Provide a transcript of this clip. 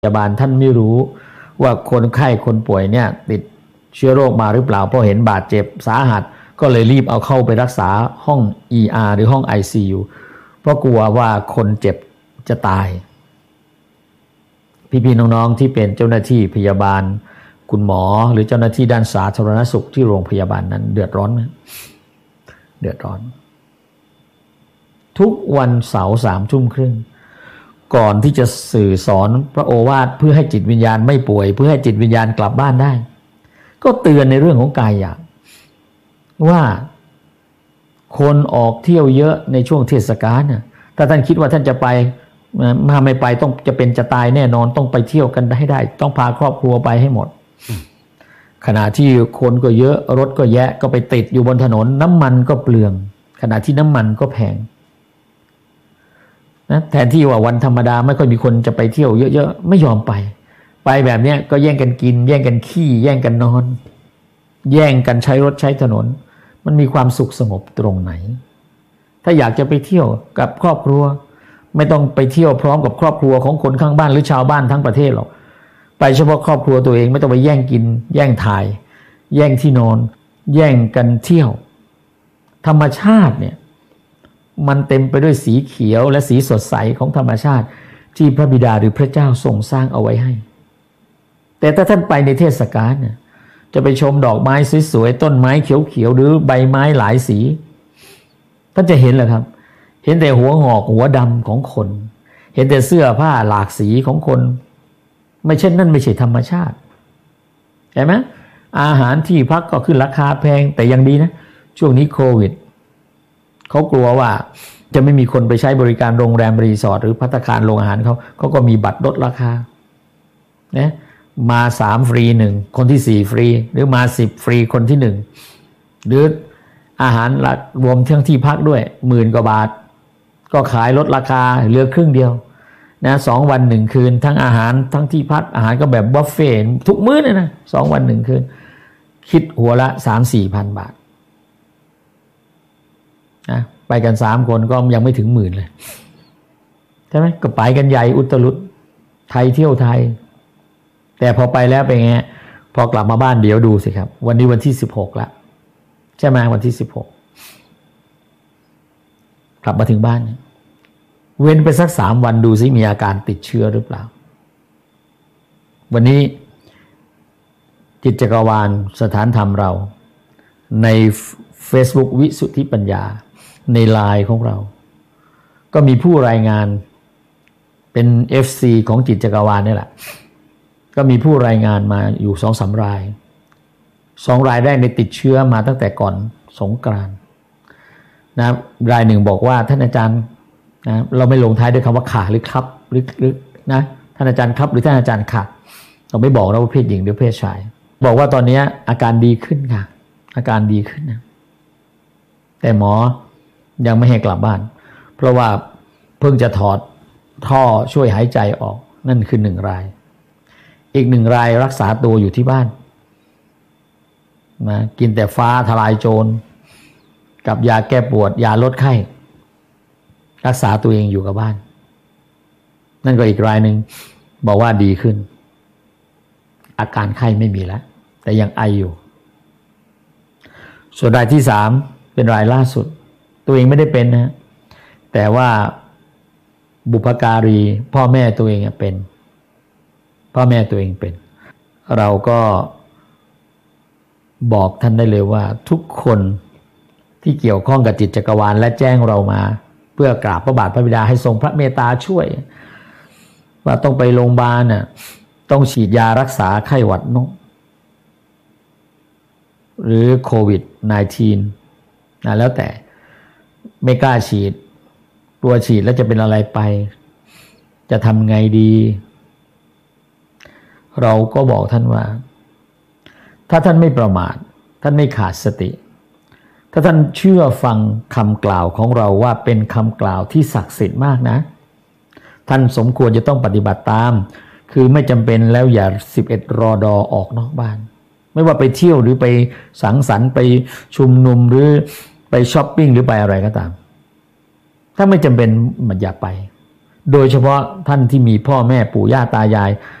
พยาบาลท่านไม่รู้ว่าคนไข้คนป่วยเนี่ยติดเชื้อโรคมาหรือเปล่าเพราะเห็นบาดเจ็บสาหัสก็เลยรีบเอาเข้าไปรักษาห้อง ER หรือห้อง ICU เพราะกลัวว่าคนเจ็บจะตายพี่ๆน้องๆที่เป็นเจ้าหน้าที่พยาบาลคุณหมอหรือเจ้าหน้าที่ด้านสาธารณสุขที่โรงพยาบาลนั้นเดือดร้อนไหมเดือดร้อนทุกวันเสาร์21:30ก่อนที่จะสื่อสอนพระโอวาทเพื่อให้จิตวิญญาณไม่ป่วยเพื่อให้จิตวิญญาณกลับบ้านได้ก็เตือนในเรื่องของกายหยาบว่าคนออกเที่ยวเยอะในช่วงเทศกาลน่ะถ้าท่านคิดว่าท่านจะไปถ้าไม่ไปต้องจะเป็นจะตายแน่นอนต้องไปเที่ยวกันให้ได้ต้องพาครอบครัวไปให้หมดขณะที่คนก็เยอะรถก็แยะก็ไปติดอยู่บนถนนน้ำมันก็เปลืองขณะที่น้ำมันก็แพงนะแทนที่ว่าวันธรรมดาไม่ค่อยมีคนจะไปเที่ยวเยอะๆไม่ยอมไปแบบเนี้ยก็แย่งกันกินแย่งกันขี้แย่งกันนอนแย่งกันใช้รถใช้ถนนมันมีความสุขสงบตรงไหนถ้าอยากจะไปเที่ยวกับครอบครัวไม่ต้องไปเที่ยวพร้อมกับครอบครัวของคนข้างบ้านหรือชาวบ้านทั้งประเทศหรอกไปเฉพาะครอบครัวตัวเองไม่ต้องไปแย่งกินแย่งถ่ายแย่งที่นอนแย่งกันเที่ยวธรรมชาติเนี่ยมันเต็มไปด้วยสีเขียวและสีสดใสของธรรมชาติที่พระบิดาหรือพระเจ้าทรงสร้างเอาไว้ให้แต่ถ้าท่านไปในเทศกาลเนี่ยจะไปชมดอกไม้สวยๆต้นไม้เขียวๆหรือใบไม้หลายสีท่านจะเห็นเหรอครับเห็นแต่หัวงอกหัวดำของคนเห็นแต่เสื้อผ้าหลากสีของคนไม่เช่นนั่นไม่ใช่ธรรมชาติเห็นไหมอาหารที่พักก็ขึ้นราคาแพงแต่ยังดีนะช่วงนี้โควิดเขากลัวว่าจะไม่มีคนไปใช้บริการโรงแรมรีสอร์ทหรือภัตตาคารโรงอาหารเขาก็มีบัตรลดราคานะมา3ฟรี1คนที่4ฟรีหรือมา10ฟรีคนที่1หรืออาหารรวมทั้งที่พักด้วย10,000 กว่าบาทก็ขายลดราคาเหลือครึ่งเดียวนะ2 วัน 1 คืนทั้งอาหารทั้งที่พักอาหารก็แบบบุฟเฟ่ต์ทุกมื้อเลยนะ2 วัน 1 คืนคิดหัวละ 3-4 พันบาทนะไปกัน3 คนก็ยังไม่ถึง10,000เลยใช่ไหมก็ไปกันใหญ่อุตลุดไทยเที่ยวไทยแต่พอไปแล้วเป็นไงพอกลับมาบ้านเดี๋ยวดูสิครับวันนี้วันที่16แล้วใช่ไหมวันที่16กลับมาถึงบ้านเว้นไปสัก3 วันดูสิมีอาการติดเชื้อหรือเปล่าวันนี้จิตจักรวาลสถานธรรมเราใน Facebook วิสุทธิปัญญาในไลน์ของเราก็มีผู้รายงานเป็น FC ของจิตจักรวาลนี่แหละก็มีผู้รายงานมาอยู่ 2-3 ราย2 รายแรกในติดเชื้อมาตั้งแต่ก่อนสงกรานต์นะรายหนึ่งบอกว่าท่านอาจารย์นะเราไม่ลงท้ายด้วยคำว่าขาหรือครับหรือนะท่านอาจารย์ครับหรือท่านอาจารย์ขาเราไม่บอกเราว่าเพศหญิงหรือเพศชายบอกว่าตอนนี้อาการดีขึ้นค่ะอาการดีขึ้นนะแต่หมอยังไม่ให้กลับบ้านเพราะว่าเพิ่งจะถอดท่อช่วยหายใจออกนั่นคือ1 รายอีก1 รายรักษาตัวอยู่ที่บ้านนะกินแต่ฟ้าทลายโจรกับยาแก้ปวดยาลดไข้รักษาตัวเองอยู่กับบ้านนั่นก็อีกรายหนึ่งบอกว่าดีขึ้นอาการไข้ไม่มีแล้วแต่ยังไออยู่ส่วนรายที่3เป็นรายล่าสุดตัวเองไม่ได้เป็นนะแต่ว่าบุพการีพ่อแม่ตัวเองเป็นพ่อแม่ตัวเองเป็นเราก็บอกท่านได้เลยว่าทุกคนที่เกี่ยวข้องกับจิตจักรวาลและแจ้งเรามาเพื่อกราบพระบาทพระบิดาให้ทรงพระเมตตาช่วยว่าต้องไปโรงพยาบาลน่ะต้องฉีดยารักษาไข้หวัดนกหรือโควิด-19 นะแล้วแต่ไม่กล้าฉีดกลัวฉีดแล้วจะเป็นอะไรไปจะทำไงดีเราก็บอกท่านว่าถ้าท่านไม่ประมาทท่านไม่ขาดสติถ้าท่านเชื่อฟังคำกล่าวของเราว่าเป็นคำกล่าวที่ศักดิ์สิทธิ์มากนะท่านสมควรจะต้องปฏิบัติตามคือไม่จำเป็นแล้วอย่า11 รอดอออกนอกบ้านไม่ว่าไปเที่ยวหรือไปสังสรรค์ไปชุมนุมหรือไปช้อปปิ้งหรือไปอะไรก็ตามถ้าไม่จำเป็นมันอย่าไปโดยเฉพาะท่านที่มีพ่อแม่ปู่ย่าตายาย